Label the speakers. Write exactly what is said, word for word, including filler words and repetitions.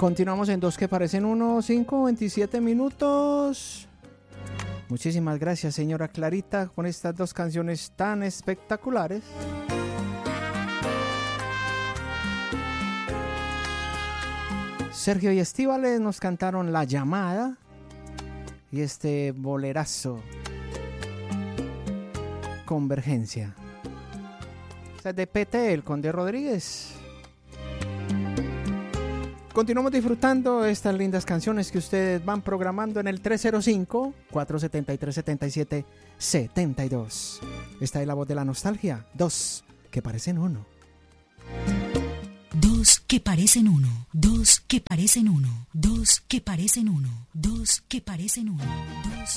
Speaker 1: Continuamos en Dos que parecen uno, cinco, veintisiete minutos. Muchísimas gracias, señora Clarita, con estas dos canciones tan espectaculares. Sergio y Estíbales nos cantaron La Llamada y este bolerazo, Convergencia. O sea, de P T, el Conde Rodríguez. Continuamos disfrutando estas lindas canciones que ustedes van programando en el tres cero cinco, cuatro siete tres, siete siete siete dos. Esta es la voz de la nostalgia. Dos que parecen uno.
Speaker 2: Dos que parecen uno. Dos que parecen uno. Dos que parecen uno. Dos que parecen uno. Dos